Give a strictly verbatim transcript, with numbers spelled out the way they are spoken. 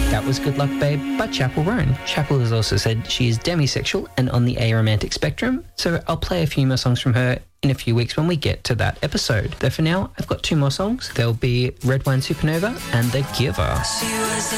That was Good Luck Babe by Chapel Roan. Chapel has also said she is demisexual and on the aromantic spectrum, so I'll play a few more songs from her in a few weeks when we get to that episode. Though for now, I've got two more songs. There'll be Red Wine Supernova and The Giver. She was